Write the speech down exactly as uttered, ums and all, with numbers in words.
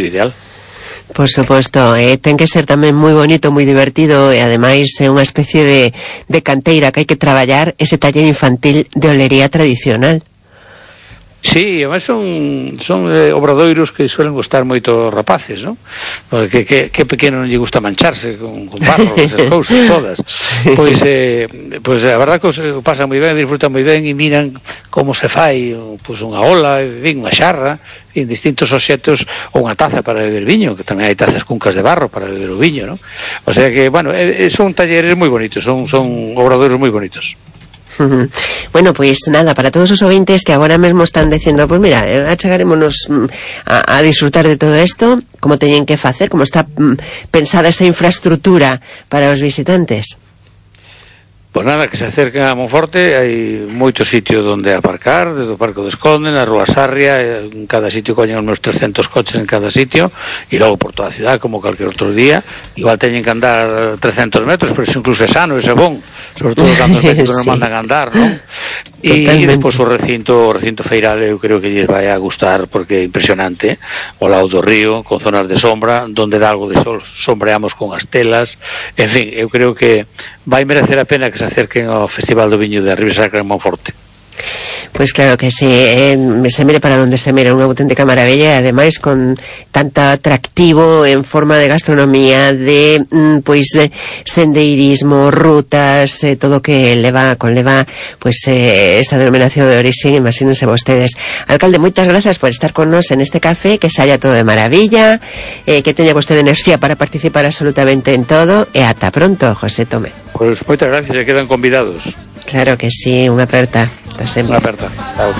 sitio ideal. Por suposto, eh, ten que ser tamén moi bonito, moi divertido, e ademais é unha especie de, de canteira que hai que traballar ese taller infantil de olería tradicional. Sí, además son son eh, obradoiros que suelen gustar moito aos rapaces, non? Porque que, que pequeno non lle gusta mancharse con, con barro, esas cousas todas. Sí. Pois, eh, pois a verdad que se pasa moi ben, disfrutan moi ben e miran como se fai pois unha ola, ben, unha xarra, en distintos obxectos, ou unha taza para beber viño, que tamén hai tazas cuncas de barro para beber o viño, non? O sea que, bueno, eh, son talleres moi bonitos, son, son obradoiros moi bonitos. Bueno, pois pues nada, para todos os ouvintes que agora mesmo están dicindo, pois pues mira, achegarémonos a, a disfrutar de todo isto, como teñen que facer, como está pensada esa infraestructura para os visitantes. Pois nada, que se acerquen a Monforte, hai moitos sitios onde aparcar, desde o Parque do Esconde, na Rúa Sarria, en cada sitio coñen os meus trescentos coches en cada sitio, e logo por toda a cidade, como calquer outro día, igual teñen que andar trescentos metros, pero iso incluso é sano, iso é bon, sobre todo cando os médicos nos mandan a andar, non? E depois o recinto, o recinto feiral, eu creo que lles vai a gustar, porque é impresionante, ao lado do río, con zonas de sombra, donde dá algo de sol, sombreamos con as telas, en fin, eu creo que vai merecer a pena que se acerquen ao Festival do Viño de Ribes Sacra en Monforte. Pois claro que sí, eh, se mire para donde se mire, unha auténtica maravilla, e ademais con tanto atractivo en forma de gastronomía, de mm, pois eh, sendeirismo, rutas, eh, todo que leva, conleva pois eh, esta denominación de orixe, imagínense vostedes. Alcalde, moitas grazas por estar con nos en este café, que saia todo de maravilla, eh, que teña vostede enerxía para participar absolutamente en todo, e ata pronto, José Tome. Pois moitas gracias, se quedan convidados. Claro que sí, unha aperta. Unha aperta. Chao.